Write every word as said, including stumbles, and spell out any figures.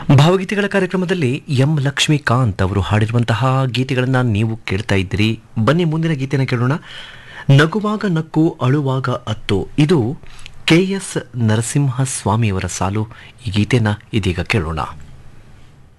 ಭಾವಗೀತೆಗಳ ಕಾರ್ಯಕ್ರಮದಲ್ಲಿ ಎಂ ಲಕ್ಷ್ಮೀಕಾಂತ್ ಅವರು ಹಾಡಿರುವಂತಹ ಗೀತೆಗಳನ್ನು ನೀವು ಕೇಳ್ತಾ ಇದ್ದೀರಿ. ಬನ್ನಿ ಮುಂದಿನ ಗೀತೆನ ಕೇಳೋಣ. ನಗುವಾಗ ನಕ್ಕು ಅಳುವಾಗ ಅತ್ತು, ಇದು ಕೆ ಎಸ್ ನರಸಿಂಹಸ್ವಾಮಿಯವರ ಸಾಲು. ಈ ಗೀತೆನ ಇದೀಗ ಕೇಳೋಣ.